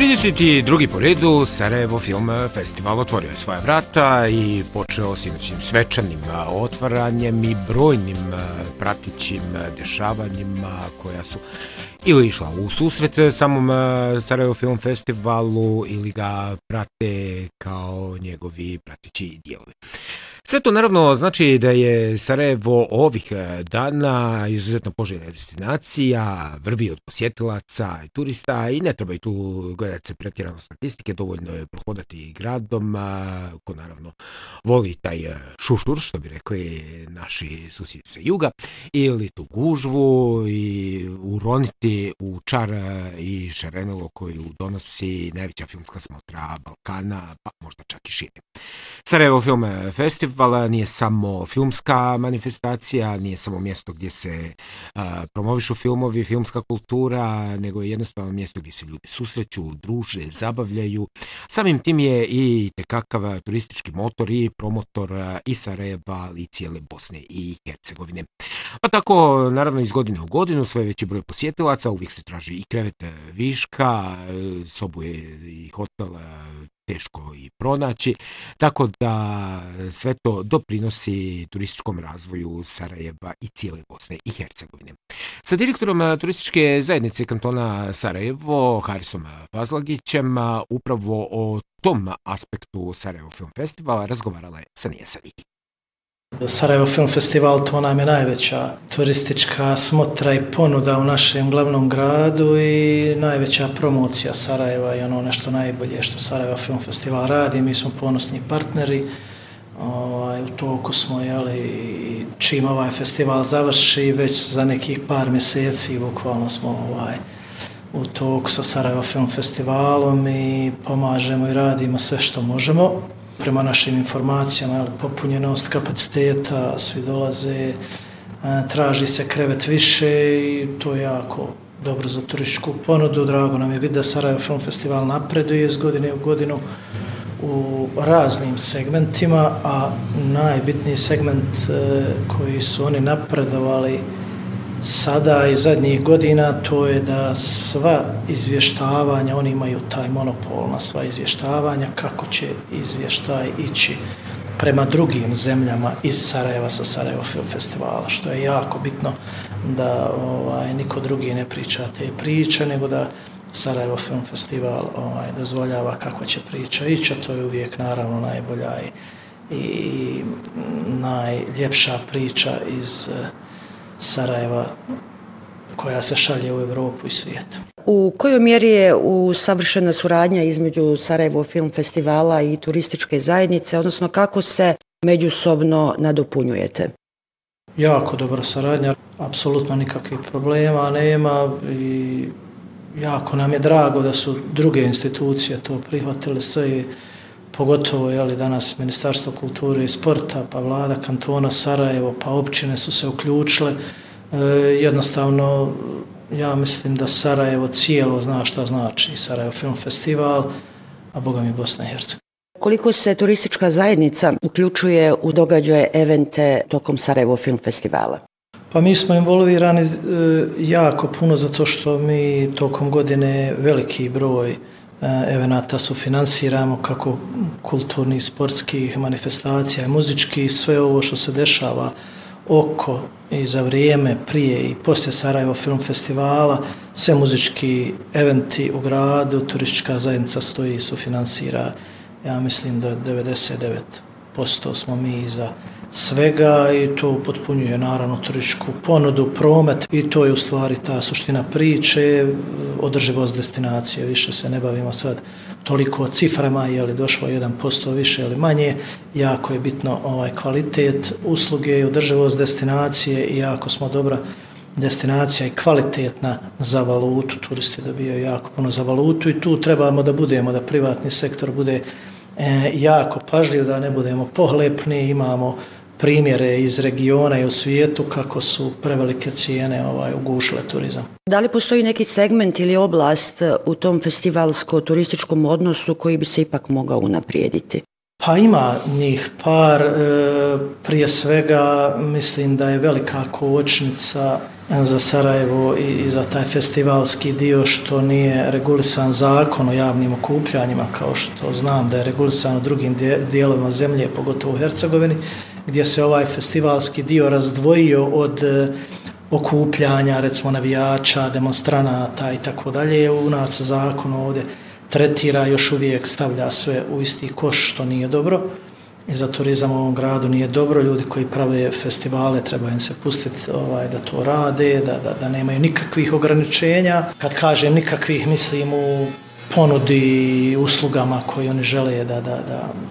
32. po redu Sarajevo Film Festival otvorio je svoja vrata i počeo sinoćnim svečanim otvaranjem i brojnim pratećim dešavanjima koja su ili išla u susret samom Sarajevo Film Festivalu ili ga prate kao njegovi prateći dijelovi. Sve to naravno znači da je Sarajevo ovih dana izuzetno poželjna destinacija, vrvi od posjetilaca i turista i ne treba i tu gledati se pretjerano statistike, dovoljno je prohodati gradom, ko naravno voli taj šušur, što bi rekli naši susjedi sa juga, ili tu gužvu i uroniti u čar i šarenilo koju donosi najveća filmska smotra Balkana, pa možda čak i šire. Sarajevo Film Festival nije samo filmska manifestacija, nije samo mjesto gdje se promovišu filmovi, filmska kultura, nego je jednostavno mjesto gdje se ljudi susreću, druže, zabavljaju. Samim tim je i tekakav turistički motor i promotor i Sarajeva, ali i cijele Bosne i Hercegovine. Pa tako, naravno, iz godine u godinu sve veći broj posjetilaca, uvijek se traži i krevet viška, sobu je i hotel teško i pronaći, tako da sve to doprinosi turističkom razvoju Sarajeva i cijele Bosne i Hercegovine. Sa direktorom turističke zajednice kantona Sarajevo, Harisom Fazlagićem, upravo o tom aspektu Sarajevo Film Festivala razgovarala je Sanija Sadiki. Sarajevo Film Festival to nam je najveća turistička smotra i ponuda u našem glavnom gradu i najveća promocija Sarajeva i ono nešto najbolje što Sarajevo Film Festival radi. Mi smo ponosni partneri, u toku smo, čim ovaj festival završi, već za nekih par mjeseci bukvalno smo u toku sa Sarajevo Film Festivalom i pomažemo i radimo sve što možemo. Prema našim informacijama, popunjenost kapaciteta, svi dolaze, traži se krevet više i to je jako dobro za turističku ponudu. Drago nam je vidjeti da Sarajevo Film Festival napreduje iz godine u godinu u raznim segmentima, a najbitniji segment koji su oni napredovali sada i zadnjih godina, to je da sva izvještavanja, oni imaju taj monopol na sva izvještavanja, kako će izvještaj ići prema drugim zemljama iz Sarajeva sa Sarajevo Film Festivala, što je jako bitno da niko drugi ne priča te priče, nego da Sarajevo Film Festival dozvoljava kako će priča ići, a to je uvijek naravno najbolja i najljepša priča iz Sarajeva koja se šalje u Europu i svijet. U kojoj mjeri je usavršena suradnja između Sarajevo Film Festivala i turističke zajednice, odnosno kako se međusobno nadopunjujete? Jako dobra saradnja, apsolutno nikakvih problema nema i jako nam je drago da su druge institucije to prihvatile sve, pogotovo danas Ministarstvo kulture i sporta, pa vlada kantona Sarajevo, pa općine su se uključile. Jednostavno, ja mislim da Sarajevo cijelo zna šta znači Sarajevo Film Festival, a boga mi Bosna i Hercegovina. Koliko se turistička zajednica uključuje u događaje, evente tokom Sarajevo Film Festivala? Pa mi smo involvirani jako puno zato što mi tokom godine veliki broj evenata sufinansiramo, kako kulturnih, sportskih manifestacija, muzičkih, sve ovo što se dešava oko i za vrijeme, prije i poslije Sarajevo Film Festivala, sve muzički eventi u gradu, turistička zajednica stoji i sufinansira. Ja mislim da 99% smo mi iza svega i to potpunjuje naravno turističku ponudu, promet i to je u stvari ta suština priče, održivost destinacije. Više se ne bavimo sad toliko ciframa, je li došlo 1% više ili manje, jako je bitno kvalitet usluge i održivost destinacije i jako smo dobra destinacija i kvalitetna za valutu, turisti dobijaju jako puno za valutu i tu trebamo da budemo, da privatni sektor bude jako pažljiv, da ne budemo pohlepni, imamo primjere iz regiona i u svijetu kako su prevelike cijene ugušile turizam. Da li postoji neki segment ili oblast u tom festivalsko-turističkom odnosu koji bi se ipak mogao unaprijediti? Pa ima njih par, prije svega mislim da je velika kočnica za Sarajevo i za taj festivalski dio što nije regulisan zakon o javnim okupljanjima, kao što znam da je regulisan u drugim dijelovima zemlje, pogotovo u Hercegovini, gdje se ovaj festivalski dio razdvojio od okupljanja, recimo navijača, demonstranata i tako dalje. U nas zakon ovdje tretira, još uvijek stavlja sve u isti koš, što nije dobro. I za turizam u ovom gradu nije dobro. Ljudi koji prave festivale treba im se pustiti da to rade, da nemaju nikakvih ograničenja. Kad kažem nikakvih, mislim u ponudi i uslugama koje oni žele da